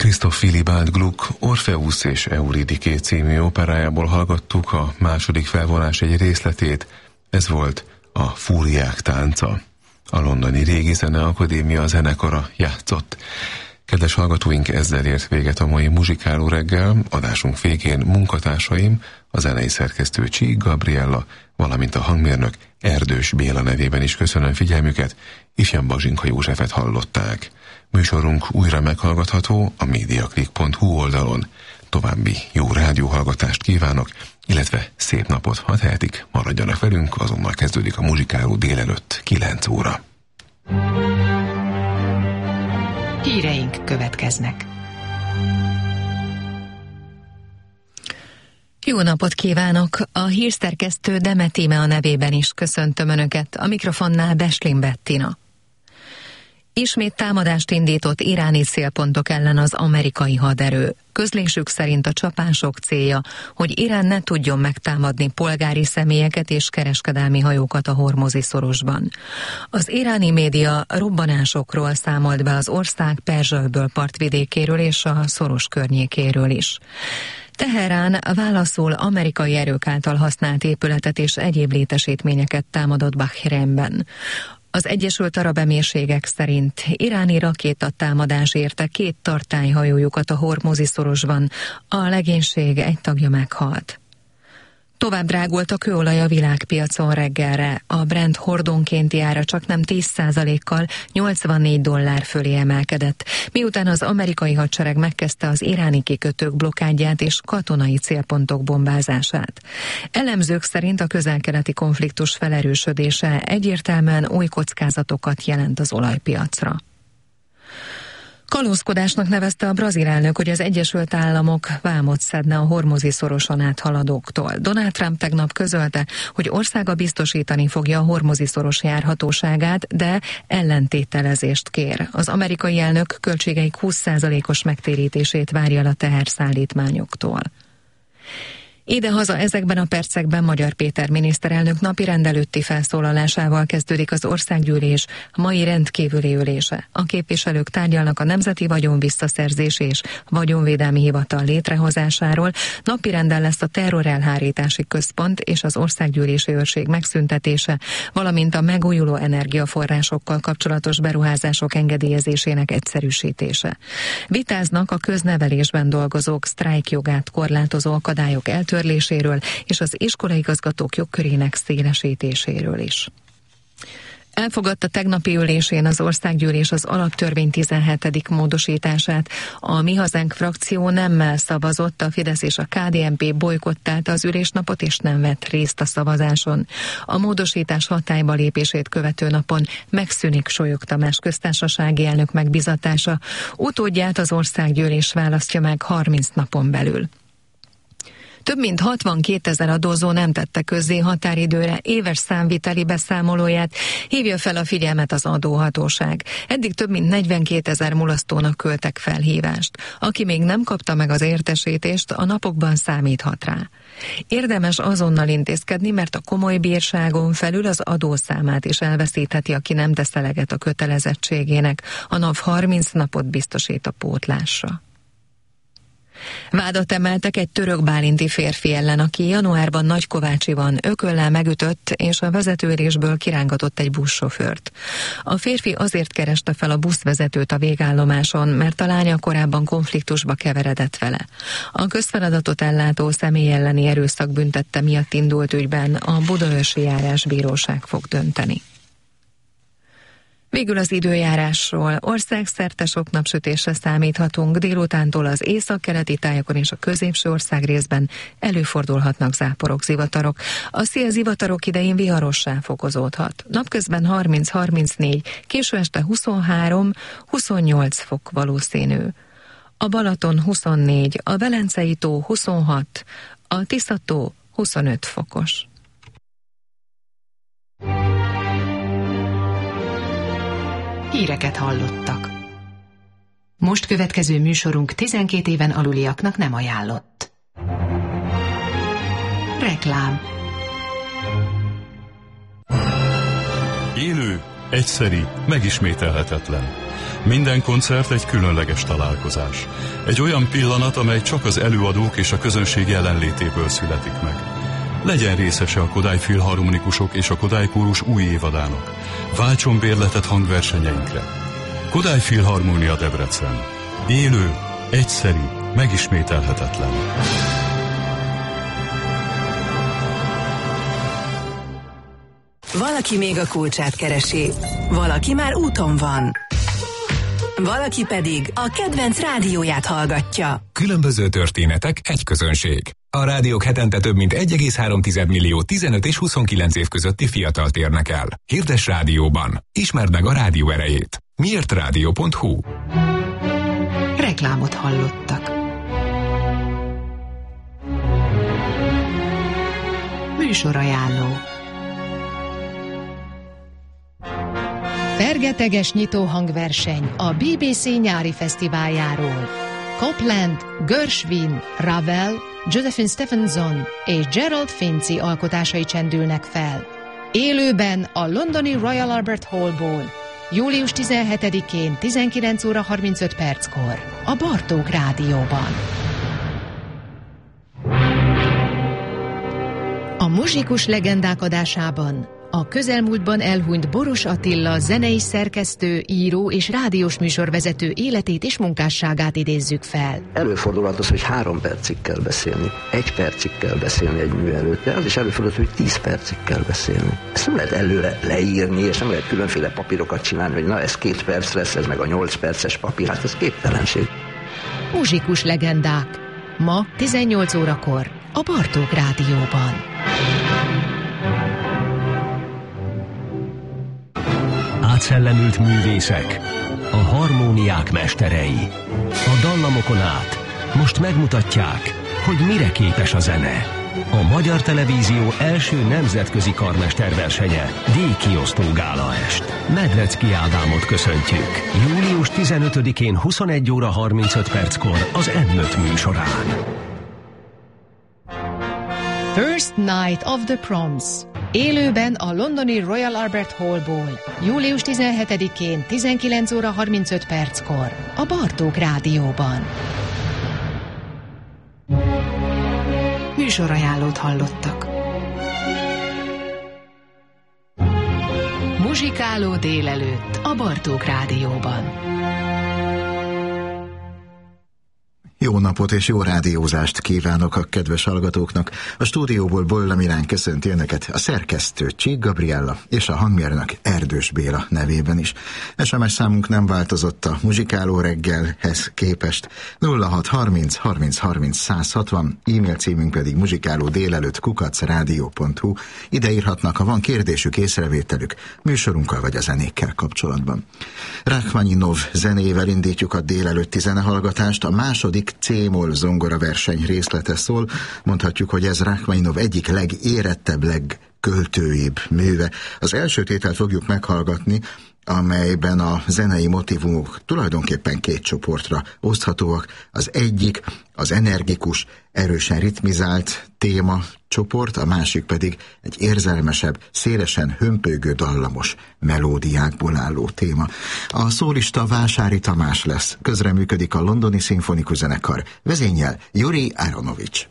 Christoph Willibald Gluck Orpheus és Euridiké című operájából hallgattuk a második felvonás egy részletét, ez volt a Fúriák tánca. A londoni Régi Zeneakadémia zenekara játszott. Kedves hallgatóink, ezzel ért véget a mai muzsikáló reggel, adásunk végén munkatársaim, a zenei szerkesztő Csík Gabriella, valamint a hangmérnök Erdős Béla nevében is köszönöm figyelmüket, ifjabb Bazsinka Józsefet hallották. Műsorunk újra meghallgatható a mediaclick.hu oldalon. További jó rádióhallgatást kívánok, illetve szép napot, ha tehetik, maradjanak velünk, azonnal kezdődik a muzsikáló délelőtt 9 óra. Híreink következnek. Jó napot kívánok! A hírszerkesztő Demet Íme a nevében is köszöntöm Önöket, a mikrofonnál Beslin Bettina. Ismét támadást indított iráni célpontok ellen az amerikai haderő. Közlésük szerint a csapások célja, hogy Irán ne tudjon megtámadni polgári személyeket és kereskedelmi hajókat a Hormuzi szorosban. Az iráni média robbanásokról számolt be az ország Perzsa-öböl partvidékéről és a szoros környékéről is. Teherán válaszul amerikai erők által használt épületet és egyéb létesítményeket támadott Bahreinben. Az Egyesült Arab Emírségek szerint iráni rakétatámadás érte 2 tartályhajójukat a Hormuzi szorosban, a legénység egy tagja meghalt. Tovább drágult a kőolaj a világpiacon reggelre. A Brent hordonkénti ára csaknem 10%-kal $84 fölé emelkedett, miután az amerikai hadsereg megkezdte az iráni kikötők blokkádját és katonai célpontok bombázását. Elemzők szerint a közel-keleti konfliktus felerősödése egyértelműen új kockázatokat jelent az olajpiacra. Kalózkodásnak nevezte a brazil elnök, hogy az Egyesült Államok vámot szedne a Hormuzi szoroson áthaladóktól. Donald Trump tegnap közölte, hogy országa biztosítani fogja a Hormuzi szoros járhatóságát, de ellentételezést kér. Az amerikai elnök költségeik 20%-os megtérítését várja el a teherszállítmányoktól. Idehaza ezekben a percekben Magyar Péter miniszterelnök napi rendelőtti felszólalásával kezdődik az országgyűlés mai rendkívüli ülése. A képviselők tárgyalnak a Nemzeti Vagyon Visszaszerzés és Vagyonvédelmi Hivatal létrehozásáról, napirenden lesz a Terrorelhárítási Központ és az országgyűlési őrség megszüntetése, valamint a megújuló energiaforrásokkal kapcsolatos beruházások engedélyezésének egyszerűsítése. Vitáznak a köznevelésben dolgozók sztrájkjogát korlátozó akadályok eltörléséről és az iskolaigazgatók jogkörének szélesítéséről is. Elfogadta tegnapi ülésén az országgyűlés az alaptörvény 17. módosítását. A Mi Hazánk frakció nemmel szavazott, a Fidesz és a KDNP bojkottálta az ülésnapot és nem vett részt a szavazáson. A módosítás hatályba lépését követő napon megszűnik Solyog Tamás köztársasági elnök megbizatása. Utódját az országgyűlés választja meg 30 napon belül. Több mint 62 000 adózó nem tette közzé határidőre éves számviteli beszámolóját, hívja fel a figyelmet az adóhatóság. Eddig több mint 42 000 mulasztónak küldtek felhívást. Aki még nem kapta meg az értesítést, a napokban számíthat rá. Érdemes azonnal intézkedni, mert a komoly bírságon felül az adószámát is elveszítheti, aki nem tesz eleget a kötelezettségének. A NAV 30 napot biztosít a pótlásra. Vádat emeltek egy török bálinti férfi ellen, aki januárban Nagykovácsiban ököllel megütött és a vezetőülésből kirángatott egy buszsofőrt. A férfi azért kereste fel a buszvezetőt a végállomáson, mert a lánya korábban konfliktusba keveredett vele. A közfeladatot ellátó személy elleni erőszak büntette miatt indult ügyben a Budaörsi Járásbíróság fog dönteni. Végül az időjárásról. Országszerte sok napsütésre számíthatunk, délutántól az északkeleti tájakon és a középső országrészben előfordulhatnak záporok, zivatarok. A szél zivatarok idején viharossá fokozódhat. Napközben 30-34, késő este 23-28 fok valószínű. A Balaton 24, a Velencei tó 26, a Tisza-tó 25 fokos. Híreket hallottak. Most következő műsorunk 12 éven aluliaknak nem ajánlott. Reklám. Élő, egyszeri, megismételhetetlen. Minden koncert egy különleges találkozás. Egy olyan pillanat, amely csak az előadók és a közönség jelenlétéből születik meg. Legyen részese a Kodály Filharmonikusok és a Kodály Kórus új évadának. Váltson bérletet hangversenyeinkre. Kodály Filharmónia Debrecen. Élő, egyszeri, megismételhetetlen. Valaki még a kulcsát keresi, valaki már úton van, valaki pedig a kedvenc rádióját hallgatja. Különböző történetek, egy közönség. A rádiók hetente több mint 1,3 millió 15 és 29 év közötti fiatalt érnek el. Hirdess rádióban. Ismerd meg a rádió erejét. miértradio.hu. Reklámot hallottak. Műsorajánló. Fergeteges nyitóhangverseny a BBC nyári fesztiváljáról. Copland, Gershwin, Ravel, Josephine Stephenson és Gerald Finzi alkotásai csendülnek fel. Élőben a londoni Royal Albert Hallból, július 17-én 19 óra 35 perckor a Bartók Rádióban. A muzsikus legendák adásában a közelmúltban elhunyt Boros Attila zenei szerkesztő, író és rádiós műsorvezető életét és munkásságát idézzük fel. Előfordulhat az, hogy 3 percig kell beszélni, 1 percig kell beszélni egy mű előtt, de az is előfordulhat, hogy 10 percig kell beszélni. Ezt nem lehet előre leírni, és nem lehet különféle papírokat csinálni, hogy na ez 2 perc lesz, ez meg a 8 perces papír, hát ez képtelenség. Muzsikus legendák. Ma 18 órakor a Bartók Rádióban. Átszellemült művészek, a harmóniák mesterei. A dallamokon át most megmutatják, hogy mire képes a zene. A Magyar Televízió első nemzetközi karmesterversenye, díjkiosztó gálaest. Medrecki Ádámot köszöntjük. Július 15-én 21 óra 35 perckor az M5 műsorán. First Night of the Proms. Élőben a londoni Royal Albert Hallból, július 17-én 19 óra 35 perckor a Bartók Rádióban. Műsorajánlót hallottak. Muzsikáló délelőtt a Bartók Rádióban. Jó napot és jó rádiózást kívánok a kedves hallgatóknak. A stúdióból Bolla Milán köszönti önöket, a szerkesztő Csík Gabriella és a hangmérnök Erdős Béla nevében is. SMS számunk nem változott a muzsikáló reggelhez képest. 0630 30 30 160, e-mail címünk pedig muzsikálódélelőtt@radio.hu. Ide írhatnak, ha van kérdésük, észrevételük műsorunkkal vagy a zenékkel kapcsolatban. Rachmaninov zenével indítjuk a délelőtti zenehallgatást. A második C-moll zongora verseny részlete szól. Mondhatjuk, hogy ez Rachmaninov egyik legérettebb, legköltőibb műve. Az első tételt fogjuk meghallgatni, amelyben a zenei motívumok tulajdonképpen 2 csoportra oszthatóak. Az egyik az energikus, erősen ritmizált téma csoport, a másik pedig egy érzelmesebb, szélesen hömpölygő dallamos melódiákból álló téma. A szólista Vásári Tamás lesz, közreműködik a Londoni Szimfonikus Zenekar, vezényel Juri Aronovics.